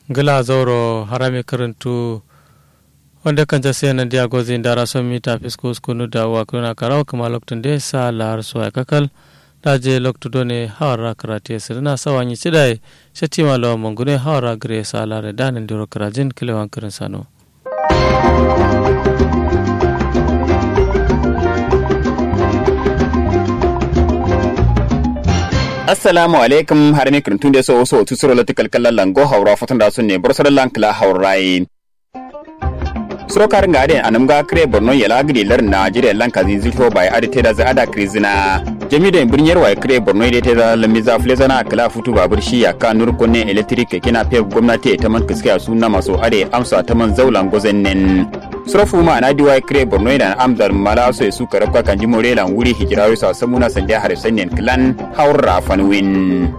gila zauro harami karantu wanda kan ta sai nan dia gozi ndara so mita fisko skunu da wa kuna karawa kuma loktun de sa lar so ay kakal daje loktu done hawara karate sirna sawanyi sidai shetima lo mongune hawara gre sa lar danin diro karajin kilewan kirin sano assalamu alaikum har ne kirtun da so tusuro latikal kallan lango haura fatan da sunne bursar lankla haurai surokar ngade anamga kre borno yala gidi lar najeriya lanka zinzito bai adite da zaada krizina jami da birniyar wa kre borno ide te da lamiza flezana kala futu babur shi ya ka nur kunne electric kina pe gwamnati ta man kiskiya sunna maso ade amsa ta man zaulan gozennen surofu ma na diwa kre borno ida amdar mala so su karabka kanji morelan wuri hijirawi sa samuna sandiya harisannen klan haura fanwin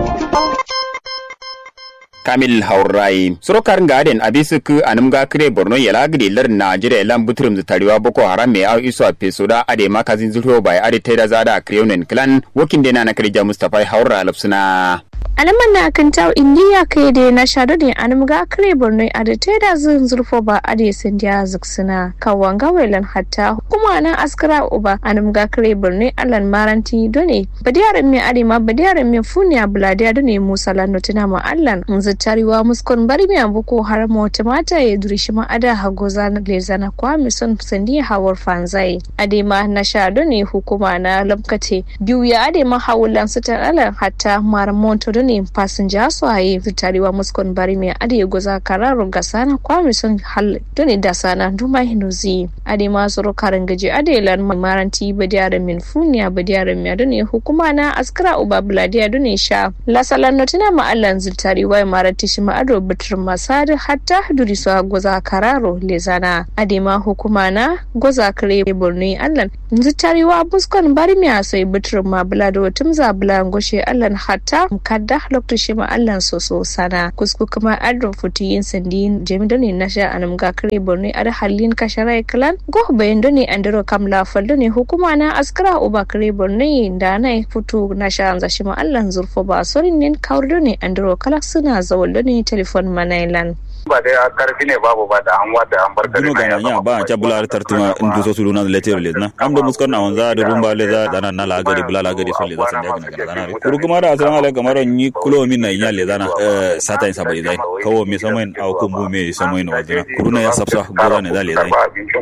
Kamil Haurai surokar ngaden abisuku anumga kre borno yala gidi lar Najeriya lan butrum zutariwa boko haram me au iso pesoda ade makazin zulho bai ade teda zada kreunen clan wokin dena na krija Mustafa Haura alafsuna alaman na kan taw indiya kai da na shado ne anumga kre borno ade teda zun zulfo ba ade sindiya zuksuna kawanga welan hatta kuma nan askara uba anumga kre borno allan maranti done badiyaran me ade ma badiyaran me funya buladiya done musala notina ma allan tariwa muskon bari mi ambuko har mota mata ya durishi ma ada hagoza na lezana kwa mison sandi hawar fanzai adema na shado ne hukuma na lamkate biyu ya adema hawulan sutan alan hatta marmonto ne passenger so ayi tariwa muskon bari mi ade goza kararo gasana kwa mison hal done da sana duma hinuzi adema soro karangaje adelan maranti badiyar min funya badiyar mi adone hukuma na askara ubabladiya done sha lasalan notina ma allan ziltariwa tishima ado bitir masari hatta duriso goza kararo lezana adema hukuma na goza kare borno allan zitariwa buskon bari mi asai bitir ma bulado tumza bulan goshe allan hatta kadda loktishima allan soso sana kusku kuma ado futiyin sandin jemidone nasha anamga kare borno ada halin kasharai klan go bayendone andero kamla faldone hukuma na askara uba kare borno da na futu nasha anzashima allan zurfo ba sorin nen kawrdone andero kalak suna zawallo ne telefon manailan ba da karfi ne babu ba da an wada an bar gari ga ya ba ta bular tartuma in duso su luna letter lezna am da muskar na wanza da rumba leza dana na la gari bulala gari so leza sanda ga dana kuru kuma da assalamu alaikum maron ni kulo min na nya lezana sata in sabari dai kawo me samoin au kumbu me samoin wazina kuruna ya sabsa gora ne da leza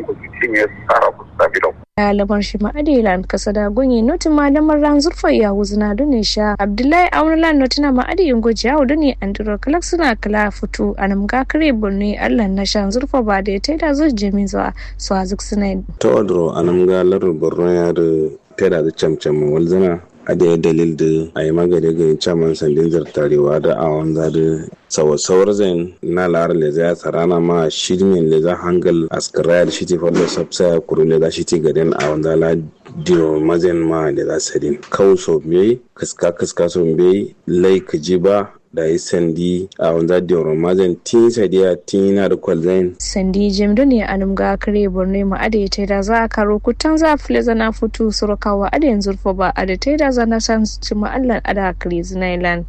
lamar shi ma'adilan kasada gunyi notin malamar ran zurfa ya wuzna dune sha abdullahi aunalan notina ma'adiyin goji ya wudune andro kalak suna kala futu anamga kare burni allah na shan zurfa ba da ta da zuwa jami zuwa su azuk suna to odro anamga larur borno ya da ta da camcam walzana a da dalil da a yi magani ga caman sandin zartarewa da awon zada sauwar zain na lar leza ya tsarana ma shirmin leza hangal askarayar shi te fallo sabsa kuru leza shi te gaden awon zala dio mazen ma leza sadin kawo so bai kaska so bai lai kaji ba da yi sandi a wanda diyoron mazan tin sadiya tin na da kwalzain sandi jimdo ne anumga kare borno ma ade ta da za ka rokutan za fileza na futu surukawa ade zurfa ba ade ta da za na san ci ma Allah ada kare zinailan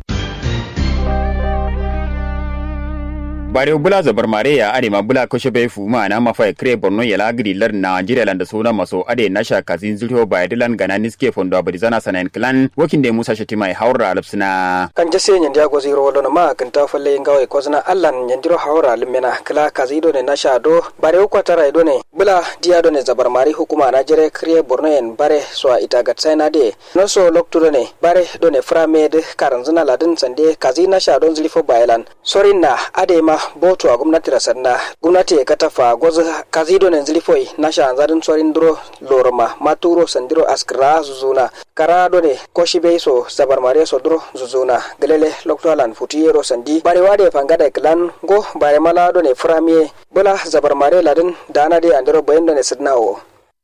bare bula zabar mare ya ade ma bula ko shebe fu ma na mafa kre borno ya lagri lar Najeriya landa sona maso ade nasha kazin zulho ba dilan gana niske fondo abrizana sanan clan wakin de Musa Shatima haura alfsina kan jase nyen dia goziro wala ma kan ta falle ngawe kozna allan nyandiro haura limena kala kazido ne nasha do bare ko tara do ne bula dia do ne zabar mare hukuma Najeriya kre borno en bare so ita gatsaina de no so lokto ne bare do ne framed karanzuna ladin sande kazina sha don zulfo bailan sorinna ade ma boto a gwamnati rasanna gwamnati ya katafa gwaza kazido na zilifoi na shanzarin sorin duro lorma maturo sandiro askra zuzuna karado ne koshi beiso sabar mare so duro zuzuna galele loktolan futiyero sandi bare wade fangada klan go bare malado ne framie bula zabar mare ladin dana de andiro bayendo ne sidnawo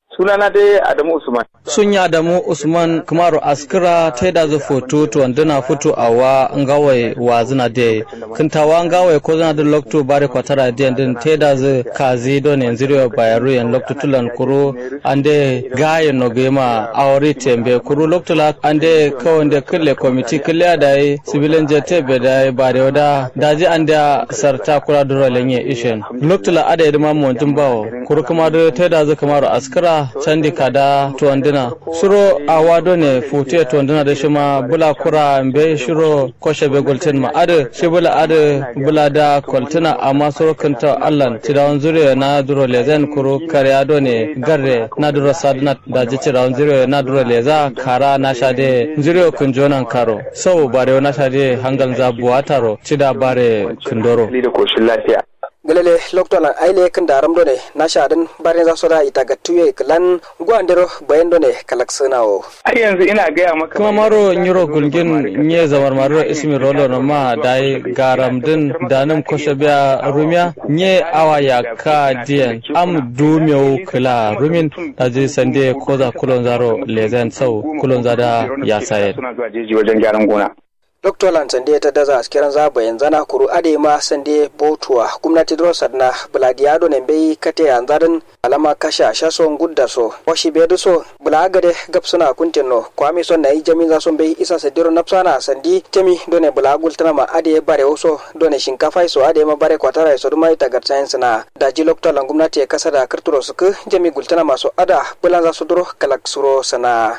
Sunana dai Adamu Usman. Sun yi Adamu Usman Kumaru Askira ta da zu foto to wanduna foto awa ngawai wa zina de. Kintawa ngawai ko zina da lokto bare kwatara din ta da zu kazi don yanzu bayaru yan lokto tulan kuro ande gaye no gema awri tembe kuro lokto la ande kawande kille committee kille da civilian jete be da bare wada daji ande sarta kura duro lenye ishen. Lokto la ada yadma mon jumbawo kuro kuma da ta da zu Kumaru Askira candi kada tuwandina shiro awado ne fute tuwandina da shima bula kura mbe shiro koshe be golten ma ade shibula ade bula da koltina amma soro kanta allan tirawon zuriya na duro lezen kuro karyado ne garre na duro sadna da ji tirawon zuriya na duro leza kara na shade zuriya kunjonan karo sau bare na shade hangal zabuwa taro cida bare kundoro galele loktolan aile kan daram done na shadan bare za su da ita ga tuye klan gwandero bayan done kalaksanao ai yanzu ina ga maka kuma maro nyiro gulgin nye zamar maro ismi rolo no ma dai garam din danum koshabiya rumya nye awaya ka dien am dumyo kala rumin daji sande koza kulon zaro lezen sau kulon zada ya saye suna zuwa jeji wajen gyaran gona. Dr. Lansande ta daza askiran zaba yanzu na kuru adema sande botuwa gwamnati drosar na buladiado ne bai kate yanzarin alama kasha shason gudda so washi bai duso bulagade gapsuna kuntino kwami son na yi jami za son bai isa sadiro napsana sandi temi done bulagul tana ma ade bare oso done shinkafa so ade ma bare kwatara so duma ita garta yansana daji Dr. Lan gwamnati ya kasa da karturo suku jami gultana masu ada bulan za su duro kalak suro sana.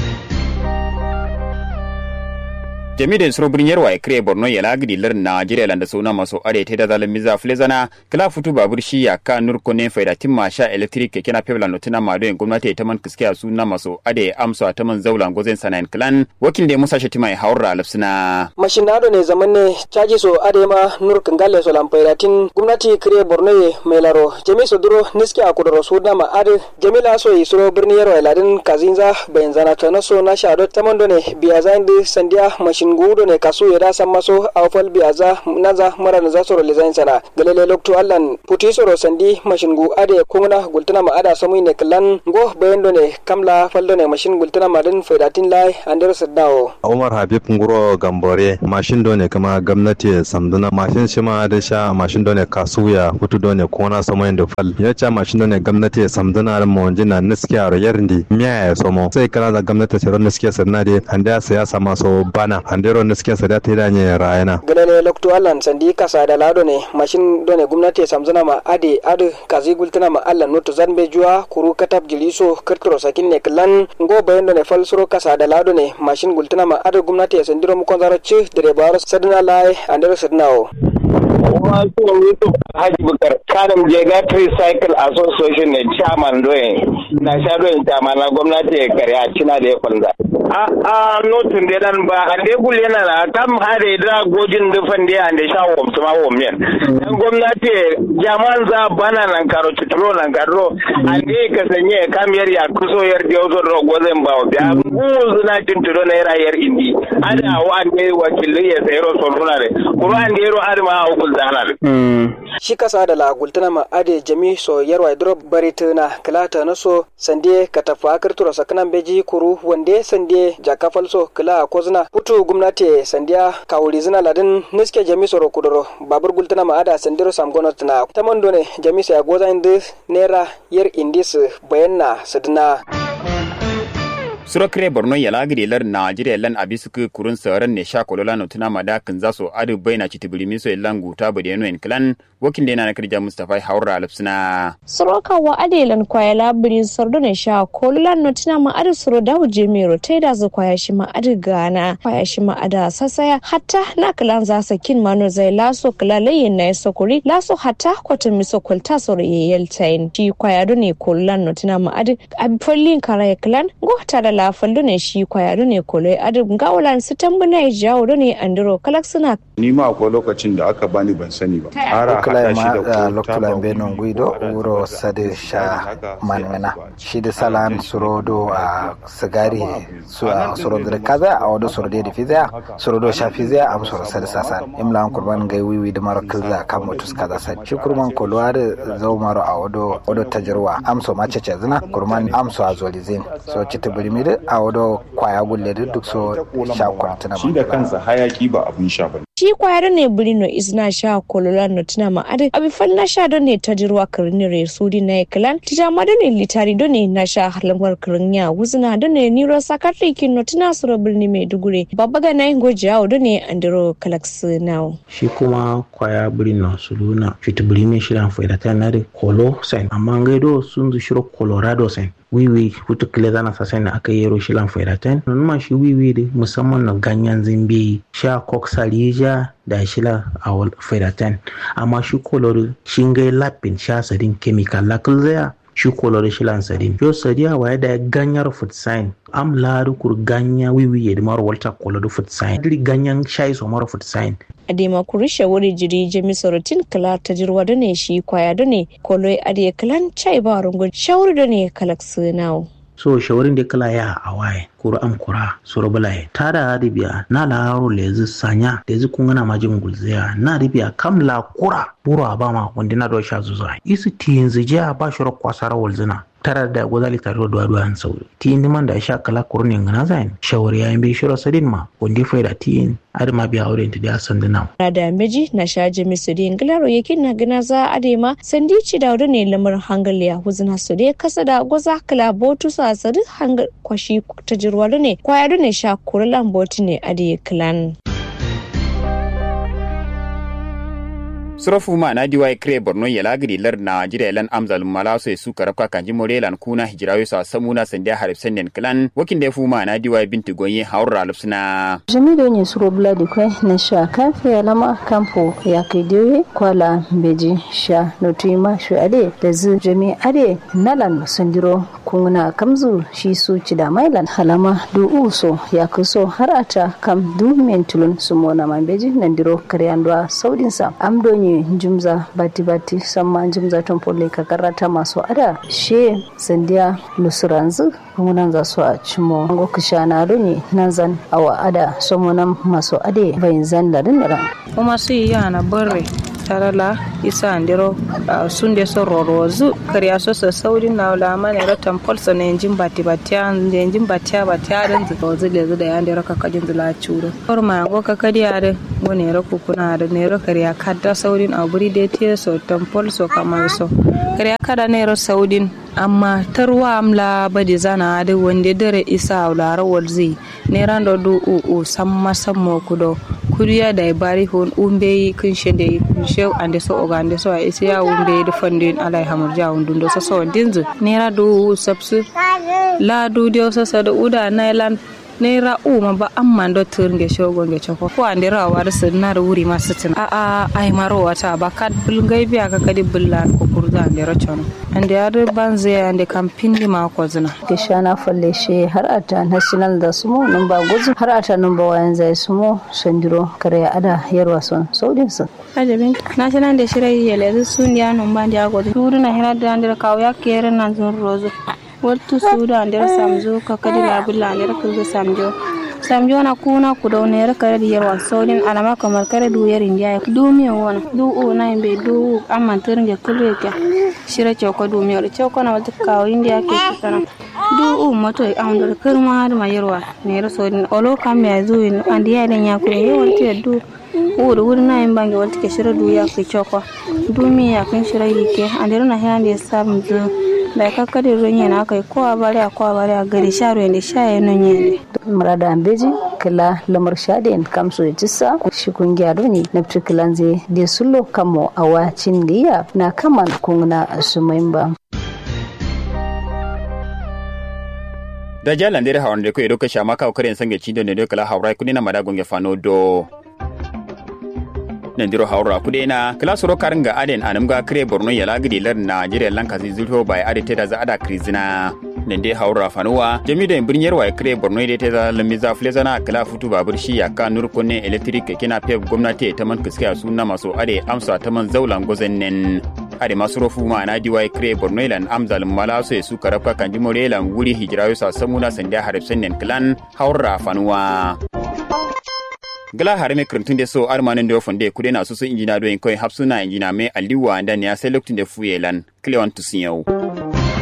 Jami'in surubin yarwa ya kire Borno ya lagidi lar Najeriya landa suna maso are ta da zalimiza flezana kala futu babur shi ya ka nurko ne faida timma sha electric ke kina pebla notuna ma don gwamnati ta man kiskiya suna maso ade amsa ta man zaulan gozen sanan clan wakil da Musa Shatima ya haura lafsina mashinado ne zaman ne caji so ade ma nurkan galle so lampairatin gwamnati kire Borno ye mai laro jami so duro niski a kudoro suna ma ade jamila so yi suro birni yarwa ladin kazinza bayan zana ta naso na shado ta man done biya zandi sandiya mashin ngudo ne kasu ya da san maso awfal biaza naza mara na zasoro lezain sana galele lokto allan puti soro sandi mashingu ade kungna gultana ma ada samu ne klan go bayendo ne kamla faldo ne mashin gultana ma din faidatin lai andero saddawo Umar Habib nguro gambore mashin do ne kama gwamnati samduna mashin shi ma da sha mashin do ne kasu ya putu do ne kona samu ne fal ya cha mashin do ne gwamnati samduna mu wanjina niskiya yarndi miya ya somo sai kana da gwamnati sai niskiya sanna de anda siyasa maso bana andero niskiya sada ta danye rayana galele lokto allan sandi kasa da lado ne mashin do ne gwamnati samduna ma ade kazi gultana ma allan noto zanbe juwa kuru katab jiliso kirtoro sakin ne klan go bayendo ne fal suro kasa da lado ne mashin gultana ma ade gwamnati ya sandiro mu konzaro ci direbar sadna lai andero sadnawo Haji Bukar Kadam Jega Tricycle Association ne chairman doye na sha doye chairman na gwamnati ya kare a cina da ya kwanza notin da dan ba a dai gul yana na kam hade da gojin dufan da ande sha womsu ma women dan gwamnati jaman za bana nan karo tuturo nan karo ande ka sanye kamyar ya kuso yar da zo ro gozen bawo da guzu na tinturo na yar indi ada wa ande wakili ya sayro sonuna ne kuma ande ro arma hukul zanar shi kasa da lagultana ma ade jami so yarwa drop baritana kalata naso sande katafa kartura sakanan beji kuru wande sande jakafal so kala kozna putu gumnati sandiya kawuri zina ladin niske jami so rokudoro babur gultana ma ada sandiro samgonot na tamondo ne jami sa goza inde nera yer indis bayanna sadna Surakre Borno ya lagiri lar Najeriya lan abisuku kurun sauran ne sha kolola no tuna madakin zaso adu baina chitibulimi so lan guta bade no en clan wakin dena na kirja Mustafa Haura alfsina Suraka wa adelan kwaya labiri sardo ne sha kolola no tuna ma adu suro dawo jemiro teda zu kwaya shi ma adu gana kwaya shi ma ada sasaya hatta na clan za sakin mano zai laso klalayen na sokuri laso hatta kwata miso kulta soro yeltain shi kwaya do ne kolola no tuna ma adu abfolin kara clan go tada kala fallo ne shi kwaya ne koloi adin gawalan su tambuna ya jawo ne andiro kalak suna ni ma akwai lokacin da aka bani ban sani ba ara hada shi da lokula benon guido wuro sade sha manmena shi da salan surodo a sigari su a surodo da kaza a wado surodo da fiza surodo sha fiza a suro sade sasa imla an kurban gai wiwi da maro kilza kan motus kaza sai shi kurman kolwa da zau maro a wado tajirwa amso mace ce zina kurman amso a zolizin so cita birmidi a wado kwaya gulle duk so sha kwartuna shi da kansa hayaki ba abin sha ba shi kwayar ne birino izna sha kolola no tuna ma ade abi falla sha don ne tajirwa kirni re sudi na eklan tija ma don ne litari don ne na sha halamar kirnya wuzna don ne niro sakatri kin no tuna suro birni mai dugure babbaga na ingo jawo don ne andiro kalax now shi kuma kwaya birino suluna fitibiri me shiran faida ta na de kolo sen amma ngaido sun zu shiro colorado sen wiwi hutu kile zana sasa na aka yero shi lan fairaten non ma shi wiwi de musamman na ganyen zimbi sha koksalija da shi la a fairaten amma shi kolori shi ngai lapin sha sadin chemical lakal zaya shi kolori shi lan sadin yo sadiya waya da ganyar food sign am laru kur ganya wiwi ya dimar walta kolori food sign diri ganyen shai so mara food sign adema kurisha wuri jiri jami sorotin kala tajirwa da ne shi kwaya da ne koloi adiye kalan chai ba rungun shawuri da ne kalak sunau so shawarin da kala ya a waye kura am kura soro balaye tada ribiya na laro lezi sanya lezi kungana majin gulziya na ribiya kam la kura buru ba ma wanda na do sha zuza isi tinzi ja ba shoro kwasara walzina tara da gozali tare da duwa an sauri tin man da sha kala kurnin gana zain shawari yayin bi shiro sadin ma wanda faida tin adama biya aure ta da sanduna da meji na sha jami sudin glaro yake na gana za adema sandici da ne lamar hangaliya huzuna su da kasa da goza kala botu sa sadu hangal kwashi ta jirwa ne kwaya ne sha kurlan botu ne ade clan surafu ma na diwai kre borno ya lagiri lar na jira lan amzal malaso su karafka kanji morelan kuna hijirayo sa samuna sandiya harifsan den clan wakin da fu ma na diwai binti gonye haura lupsuna jamido ne suro bladi kwe na sha kafe alama kampo ya kidiwe kwala beji sha notuima shu ade da zu jami ade nalan sandiro kuna kamzu shi su ci da mailan halama du uso ya kuso har ata kam du mentulun sumona mambeji nandiro karyandwa saudinsa amdonye jumza bati samma jumza tompolle ka karata masu ada she sandiya lusuranzu kungunan za su a cimo ngo kishana ne nan zan awa ada somonan masu ade bayin zan da dinara kuma su yana barre tarala isa andiro sunde so rorozu kariya so saudi na la mane ratan polsa ne jin bati an ne jin batiya dan zuwa zile da yande raka kajin zula churo forma go ka kadiya da gone raku kuna da ne kariya kadda saudi a buri da te so tampol so kamar so kariya kada ne ro saudi amma tarwa amla badi zana da wanda dare isa lara walzi ne rando du u samma sammo kudo kuriya da bari hon umbe kun shede shew ande so oga ande so isi ya umbe da fandin alai hamurja undun do so dinzu ne rado sabsu la du dio so da uda nailan naira uma ba amma do turnge shogo nge choko ko ande rawa da sunna da wuri masu tin ai maro wata ba kad bulgai biya ka kadi bullan ko kurza ande rachono ande ar banze ande kampindi ma ko zina ke shana falle she har ata national da sumo nan ba gozu har ata nan ba wayan zai sumo sandiro kare ada yarwa son saudin sa ajabin national da shirai yele sun ya non ba dia gozu turuna hira da ande kawo ya kere nan zon rozo wattu suda nder samjo ka kadi labilla nder kulgo samjo na kuna kudo ne kare yarwa sodin alama kamar kare du yarin ya du mi wona du o na be du amma ternge kuleke shira choko du mi ore choko na wata kawo india ke sana du moto am nder kurma ma yarwa ne sodin olo kam ya zuin andi ya den ya ko yewonti du wuri na yin bangi wata ke shira du ya ke choko du mi ya kan shira yike ande na hande samjo da kakari ronye na kai ko abare a gari sharo ne shaye no nyende murada ambeji kala lamar shaden kamso yitissa shi kungiya doni na ptikilanze de sullo kamo awacin liya na kaman kungna sumaimba da jalan dere hawan de ko edo ka shama ka karen sange cindo ne do kala hawrai kuni na madagon ge fano do nandiro haura kudena kala soro karanga aden anamga kre borno yala gidi lar Nigeria lanka zizulho bai ade teda za ada krizina nende haura fanuwa jami'da birniyar wa kre borno da ta lamiza flezana kala futu babur shi ya ka nur kunne electric kina pep gwamnati ta man kiskiya sunna maso ade amsa ta man zaulan gozennen ade masrofu ma na diwai kre borno lan amzal malaso su karafka kanji morelan wuri hijirayo sa samuna sanda harifsen clan haura fanuwa gala harame krantun de so armanin do fonde kudena susu injina do en koy hapsuna injina me aliwa ndan ya sai lokacin da fuyelan cleon tusinyau